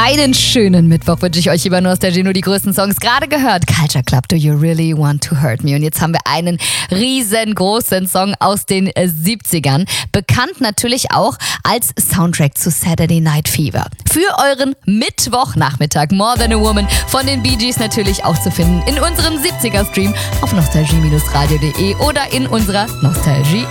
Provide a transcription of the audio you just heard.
Einen schönen Mittwoch wünsche ich euch über Nostalgie, nur die größten Songs. Gerade gehört, Culture Club, Do You Really Want to Hurt Me? Und jetzt haben wir einen riesengroßen Song aus den 70ern. Bekannt natürlich auch als Soundtrack zu Saturday Night Fever. Für euren Mittwochnachmittag More Than a Woman von den Bee Gees natürlich auch zu finden in unserem 70er-Stream auf nostalgie-radio.de oder in unserer Nostalgie